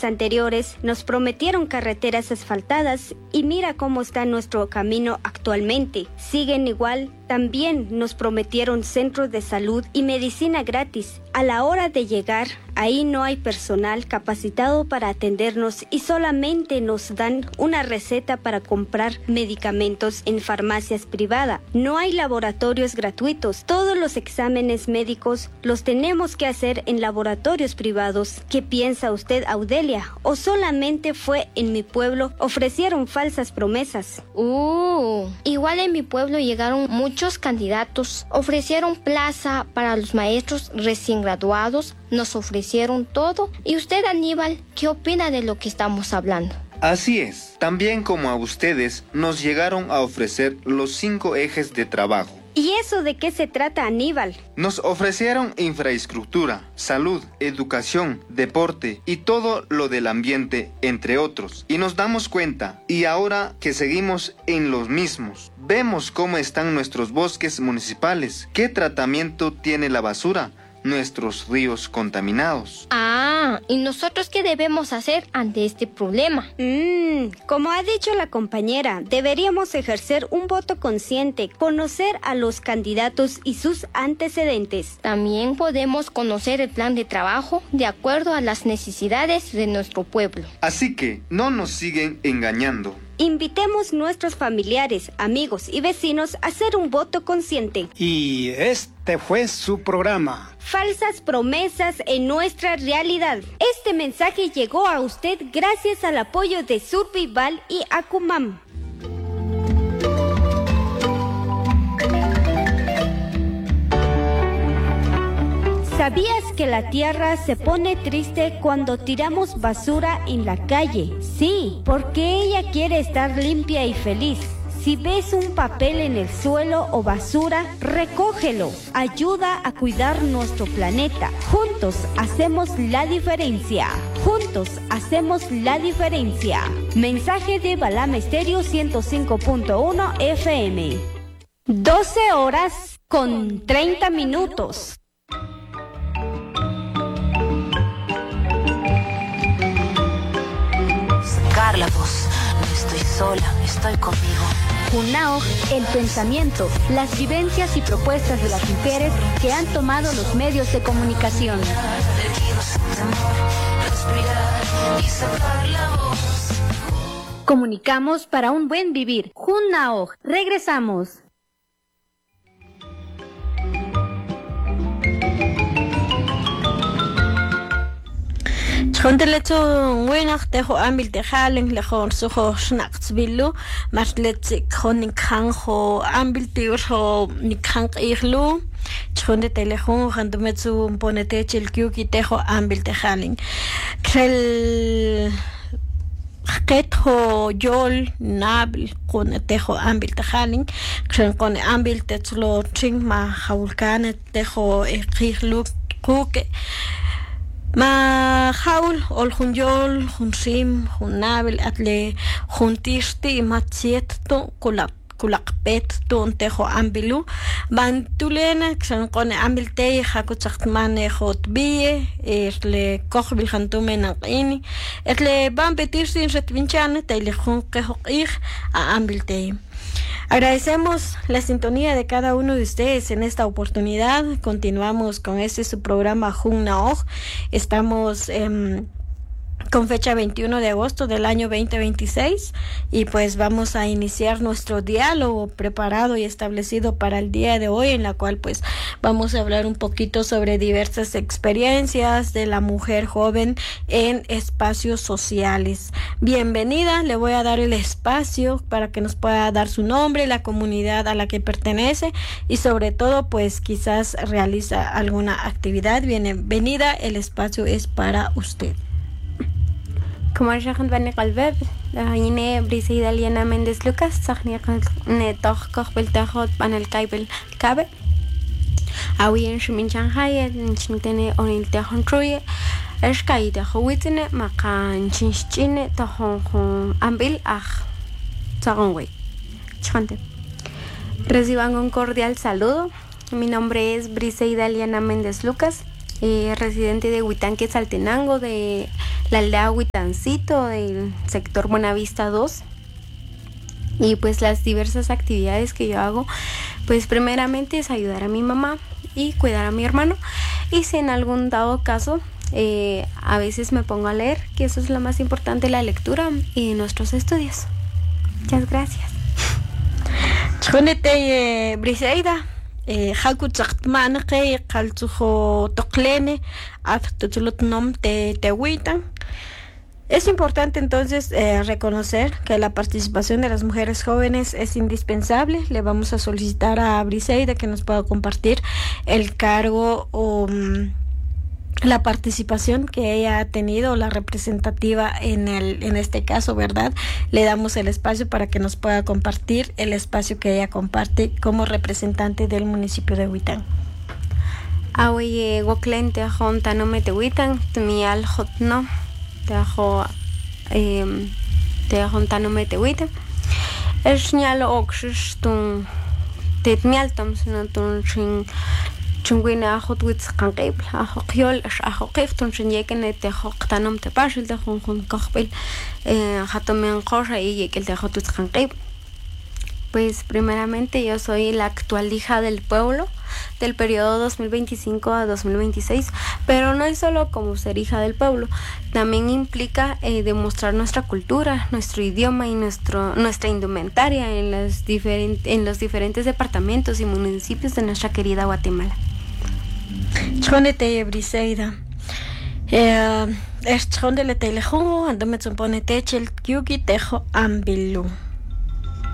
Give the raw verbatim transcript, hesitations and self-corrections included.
anteriores nos prometieron carreteras asfaltadas y mira cómo está nuestro camino actualmente. Siguen igual. También nos prometieron centros de salud y medicina gratis. A la hora de llegar, ahí no hay personal capacitado para atendernos y solamente nos dan una receta para comprar medicamentos en farmacias privadas. No hay laboratorios gratuitos. Todos los exámenes médicos los tenemos que hacer en laboratorios privados. ¿Qué piensa usted, Audelia? ¿O solamente fue en mi pueblo? Ofrecieron falsas promesas. Uh, igual en mi pueblo llegaron muchos candidatos, ofrecieron plaza para los maestros recién graduados, nos ofrecieron todo. ¿Y usted, Aníbal, qué opina de lo que estamos hablando? Así es, también como a ustedes nos llegaron a ofrecer los cinco ejes de trabajo. ¿Y eso de qué se trata, Aníbal? Nos ofrecieron infraestructura, salud, educación, deporte y todo lo del ambiente, entre otros. Y nos damos cuenta, y ahora que seguimos en los mismos, vemos cómo están nuestros bosques municipales, qué tratamiento tiene la basura, nuestros ríos contaminados. Ah, ¿y nosotros qué debemos hacer ante este problema? Mmm, como ha dicho la compañera, deberíamos ejercer un voto consciente, conocer a los candidatos y sus antecedentes. También podemos conocer el plan de trabajo de acuerdo a las necesidades de nuestro pueblo. Así que no nos siguen engañando. Invitemos nuestros familiares, amigos y vecinos a hacer un voto consciente. Y este fue su programa. Falsas promesas en nuestra realidad. Este mensaje llegó a usted gracias al apoyo de Survival y Acumam. ¿Sabías que la tierra se pone triste cuando tiramos basura en la calle? Sí, porque ella quiere estar limpia y feliz. Si ves un papel en el suelo o basura, recógelo. Ayuda a cuidar nuestro planeta. Juntos hacemos la diferencia. Juntos hacemos la diferencia. Mensaje de Balam Estéreo ciento cinco punto uno F M. doce horas con treinta minutos. La voz, no estoy sola, estoy conmigo. Junaoj, el pensamiento, las vivencias y propuestas de las mujeres que han tomado los medios de comunicación. Comunicamos para un buen vivir. Junaoj, regresamos. Chondeleto winach tejo ambil tejalen lejon sujo schnaxbilu marletzik honikhanjo ambil tiurjo nikhanq irlu chonde telejon handumetsu ponete chilkyuki tejo ambil tejalen krel Ketho yol nabil con tejo ambil tejalen kren con ambil tetzlo ching ma haulkane tejo ekirlu kuke ma haul ol junjol junsim junabil atle juntisti matieto kulak kulakpet ton tejo ambilu bantulena ksan con ambil te hakutsakmane hotbie erle kochbil hantumen ini erle bampetirsin retvinchane tele jun keho ir a ambil te. Agradecemos la sintonía de cada uno de ustedes en esta oportunidad. Continuamos con este su programa Junaoj. Estamos eh, con fecha veintiuno de agosto del año veinte veintiséis y pues vamos a iniciar nuestro diálogo preparado y establecido para el día de hoy, en la cual pues vamos a hablar un poquito sobre diversas experiencias de la mujer joven en espacios sociales. Bienvenida, le voy a dar el espacio para que nos pueda dar su nombre, la comunidad a la que pertenece y sobre todo pues quizás realiza alguna actividad. Bienvenida, el espacio es para usted. Como ya van qalbab la ine Briseida Liana Méndez Lucas sakhni ne tokh beltahot panel kaibel kabe awien shmin Shanghai nchintene onil tahon troye eshkaida khwitne maqan chinchine tahon ambil aj sagonwe chante. Reciban un cordial saludo. Mi nombre es Briseida Liana Méndez Lucas, eh, residente de Huitanque, Saltenango, de la aldea Huitancito del sector Buenavista dos. Y pues las diversas actividades que yo hago, pues primeramente es ayudar a mi mamá y cuidar a mi hermano. Y si en algún dado caso, eh, a veces me pongo a leer, que eso es lo más importante, la lectura y nuestros estudios. Muchas gracias. Chonete Briseida, Haku Tzachtmanque, Kalzujo Toklene, Aftutulutnom te Tehuitan. Es importante entonces eh, reconocer que la participación de las mujeres jóvenes es indispensable. Le vamos a solicitar a Briseida que nos pueda compartir el cargo o um, la participación que ella ha tenido, la representativa en el en este caso, ¿verdad? Le damos el espacio para que nos pueda compartir el espacio que ella comparte como representante del municipio de Huitán. Awe Goclente Jonta no me te Huitán, Tumial Hotno. Te hago eh, te hago tan no me te huite es señal oxis tun te mialtam sino tun chin chungwina hot wits kanqib aho qiol aho qif tun chin yeken te hago tanom te pasil te hun hun kahbel eh hatomen qora y yekel te hot wits kanqib. Pues primeramente yo soy la actual hija del pueblo del periodo dos mil veinticinco a dos mil veintiséis, pero no es solo como ser hija del pueblo, también implica eh, demostrar nuestra cultura, nuestro idioma y nuestro nuestra indumentaria en los, diferent, en los diferentes departamentos y municipios de nuestra querida Guatemala. Chonete Briseida. Eh, es chonde le telejo, ando me chompone techel kyuki tejo ambilu.